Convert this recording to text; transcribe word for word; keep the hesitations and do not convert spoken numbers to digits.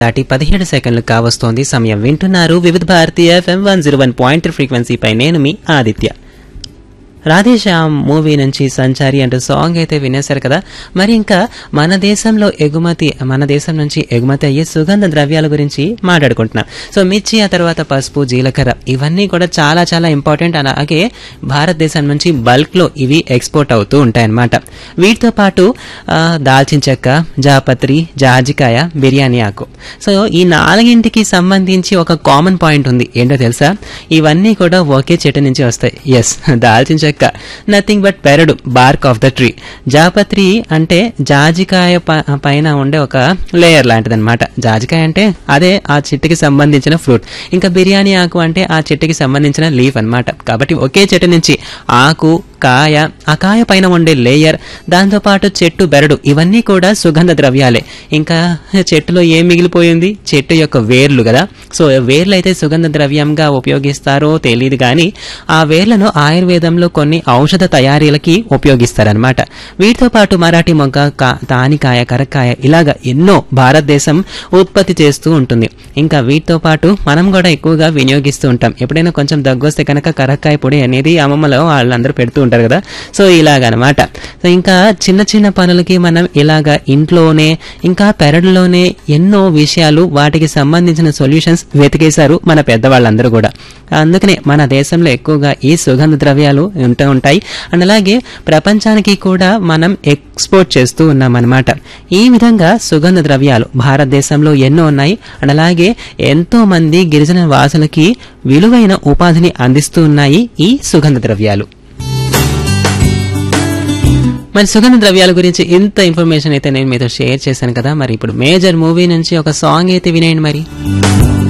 దాటి పదిహేడు సెకండ్లు కావస్తోంది సమయం. వింటున్నారు వివిధ భారతీయ FM one zero one point ఫ్రీక్వెన్సీపై. నేను మీ ఆదిత్య. రాధేశ్యామ్ మూవీ నుంచి సంచారి అంటూ సాంగ్ అయితే వినేశారు కదా. మరి ఇంకా మన దేశంలో ఎగుమతి మన దేశం నుంచి ఎగుమతి అయ్యే సుగంధ ద్రవ్యాల గురించి మాట్లాడుకుంటున్నాం. సో మిర్చి, ఆ తర్వాత పసుపు, జీలకర్ర ఇవన్నీ కూడా చాలా చాలా ఇంపార్టెంట్. అలాగే భారతదేశం నుంచి బల్క్ లో ఇవి ఎక్స్పోర్ట్ అవుతూ ఉంటాయన్నమాట. వీటితో పాటు దాల్చిన చెక్క, జాపత్రి, జాజికాయ, బిర్యానీ ఆకు. సో ఈ నాలుగింటికి సంబంధించి ఒక కామన్ పాయింట్ ఉంది. ఏంటో తెలుసా? ఇవన్నీ కూడా ఒకే చెట్టు నుంచి వస్తాయి. ఎస్, దాల్చిన చెక్క నథింగ్ బట్ పెరడు, బార్క్ ఆఫ్ ద ట్రీ. జాపత్రి అంటే జాజికాయ పైన ఉండే ఒక లేయర్ లాంటిది అనమాట. జాజికాయ అంటే అదే ఆ చెట్టుకి సంబంధించిన ఫ్రూట్. ఇంకా బిర్యానీ ఆకు అంటే ఆ చెట్టుకి సంబంధించిన లీఫ్ అనమాట. కాబట్టి ఒకే చెట్టు నుంచి ఆకు, కాయ, ఆ కాయ పైన ఉండే లేయర్, దాంతోపాటు చెట్టు బెరడు, ఇవన్నీ కూడా సుగంధ ద్రవ్యాలే. ఇంకా చెట్టులో ఏం మిగిలిపోయింది? చెట్టు యొక్క వేర్లు కదా. సో వేర్లు అయితే సుగంధ ద్రవ్యంగా ఉపయోగిస్తారో తెలియదు కానీ ఆ వేర్లను ఆయుర్వేదంలో కొన్ని ఔషధ తయారీలకి ఉపయోగిస్తారనమాట. వీటితో పాటు మరాఠీ మొగ్గ, తానికాయ, కరక్కాయ ఇలాగా ఎన్నో భారతదేశం ఉత్పత్తి చేస్తూ ఉంటుంది. ఇంకా వీటితో పాటు మనం కూడా ఎక్కువగా వినియోగిస్తూ ఉంటాం. ఎప్పుడైనా కొంచెం దగ్గు వస్తే కనుక కరక్కాయ పొడి అనేది అమ్మమ్మలో వాళ్ళందరూ పెడుతూ ఉంటారు కదా. సో ఇలాగనమాట. సో ఇంకా చిన్న చిన్న పనులకి మనం ఇలాగా ఇంట్లోనే ఇంకా పెరడులోనే ఎన్నో విషయాలు, వాటికి సంబంధించిన సొల్యూషన్స్ వెతికేశారు మన పెద్దవాళ్ళందరూ కూడా. అందుకనే మన దేశంలో ఎక్కువగా ఈ సుగంధ ద్రవ్యాలు ఉంటూ ఉంటాయి. అండ్ అలాగే ప్రపంచానికి కూడా మనం ఎక్స్పోర్ట్ చేస్తూ ఉన్నాం అనమాట. ఈ విధంగా సుగంధ ద్రవ్యాలు భారతదేశంలో ఎన్నో ఉన్నాయి. అండ్ అలాగే ఎంతో మంది గిరిజన వాసులకి విలువైన ఉపాధిని అందిస్తూ ఉన్నాయి ఈ సుగంధ ద్రవ్యాలు. మరి సుగంధ ద్రవ్యాల గురించి ఇంత ఇన్ఫర్మేషన్ అయితే నేను మీతో షేర్ చేశాను కదా. మరి ఇప్పుడు మేజర్ మూవీ నుంచి ఒక సాంగ్ అయితే వినేయండి మరి.